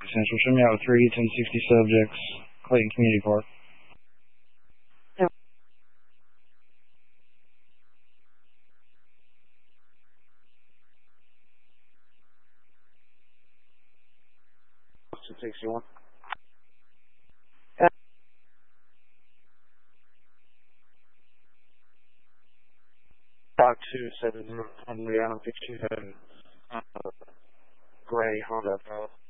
Central. Show me out of 3, 1060 subjects, Clayton Community Park. Two 61. Five 270 on Leanna 52 gray Honda.